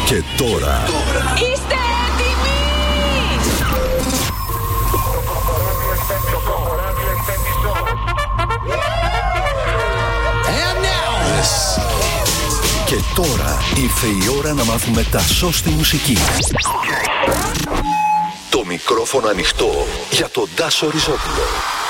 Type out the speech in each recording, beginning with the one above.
Και τώρα. Είστε έτοιμοι? And now. Yes. Και τώρα ήρθε η ώρα να μάθουμε τα σως στη μουσική. Το μικρόφωνο ανοιχτό για τον Τάσο Ριζόπουλο.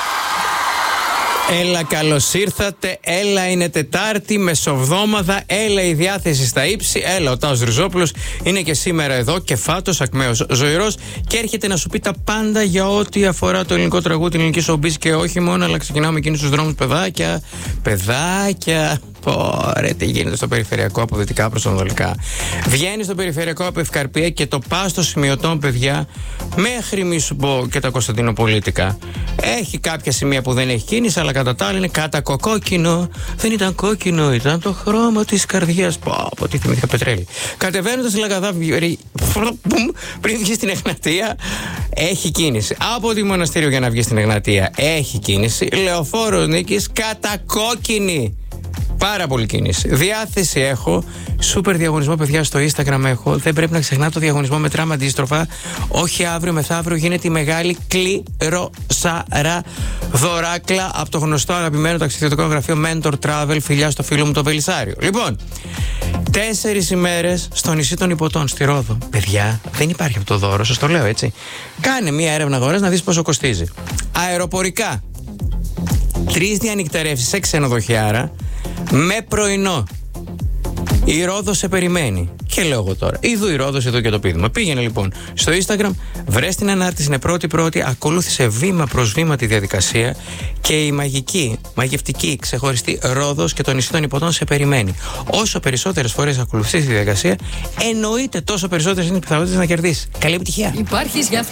Έλα, καλώς ήρθατε. Έλα, είναι Τετάρτη, μεσοβδόμαδα. Έλα, η διάθεση στα ύψη. Έλα, ο Τάσος Ριζόπουλος είναι και σήμερα εδώ, κεφάτος, ακμαίος, ζωηρός και έρχεται να σου πει τα πάντα για ό,τι αφορά το ελληνικό τραγούδι, την ελληνική showbiz και όχι μόνο, αλλά ξεκινάμε εκείνους τους δρόμους, παιδάκια. Ωραία, τι γίνεται στο περιφερειακό από δυτικά προς ανατολικά. Βγαίνει στο περιφερειακό από Ευκαρπία και το πα στο σημειωτών, παιδιά, μέχρι μη σου πω και τα Κωνσταντινοπολίτικα. Έχει κάποια σημεία που δεν έχει κίνηση, αλλά κατά τα άλλα είναι κατακοκόκκινο. Δεν ήταν κόκκινο, ήταν το χρώμα της καρδιάς. Πω, τι θυμήθηκα πετρέλη. Κατεβαίνοντας στη Λαγκαδά, πριν βγει στην Εγνατία, έχει κίνηση. Από τη Μοναστήριο για να βγει στην Εγνατία, έχει κίνηση. Λεωφόρος Νίκης, κατακόκκινη. Πάρα πολύ κίνηση. Διάθεση έχω. Σούπερ διαγωνισμό, παιδιά, στο Instagram έχω. Δεν πρέπει να ξεχνάτε το διαγωνισμό. Μετράμε αντίστροφα. Όχι αύριο, μεθαύριο γίνεται η μεγάλη κληροσαρά δωράκλα από το γνωστό αγαπημένο ταξιδιωτικό γραφείο Mentor Travel. Φιλιά στο φίλο μου το Βελισσάριο. Λοιπόν, 4 ημέρες στο νησί των Ιππωτών, στη Ρόδο. Παιδιά, δεν υπάρχει αυτό το δώρο, σας το λέω έτσι. Κάνε μία έρευνα αγοράς να δεις πόσο κοστίζει. Αεροπορικά. 3 διανυκτερεύσεις σε ξενοδοχιάρα με πρωινό. Η Ρόδος σε περιμένει. Και λέω εγώ τώρα, ειδού η Ρόδος, εδώ και το πείδημα. Πήγαινε λοιπόν στο Instagram, βρες την ανάρτηση, είναι πρώτη, ακολούθησε βήμα προς βήμα τη διαδικασία και η μαγευτική, ξεχωριστή Ρόδος και το νησί των Ιππωτών σε περιμένει. Όσο περισσότερες φορές ακολουθείς τη διαδικασία, εννοείται τόσο περισσότερες είναι οι πιθανότητες να κερδίσεις. Καλή επιτυχία. Υπάρχεις γι' αυτό.